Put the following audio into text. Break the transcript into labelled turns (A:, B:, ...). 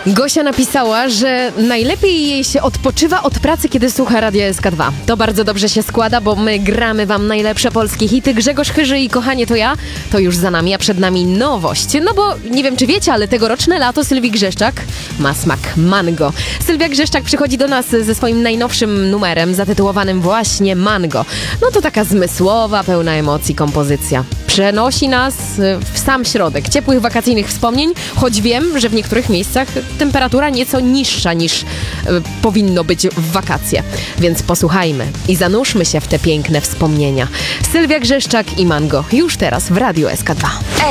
A: Gosia napisała, że najlepiej jej się odpoczywa od pracy, kiedy słucha Radia SK2. To bardzo dobrze się składa, bo my gramy wam najlepsze polskie hity. Grzegorz Chyży i Kochanie to ja, to już za nami, a przed nami nowość. No bo nie wiem, czy wiecie, ale tegoroczne lato Sylwii Grzeszczak ma smak mango. Sylwia Grzeszczak przychodzi do nas ze swoim najnowszym numerem zatytułowanym właśnie Mango. No to taka zmysłowa, pełna emocji kompozycja. Przenosi nas w sam środek ciepłych wakacyjnych wspomnień, choć wiem, że w niektórych miejscach temperatura nieco niższa niż powinno być w wakacje. Więc posłuchajmy i zanurzmy się w te piękne wspomnienia. Sylwia Grzeszczak i Mango już teraz w Radiu SK2.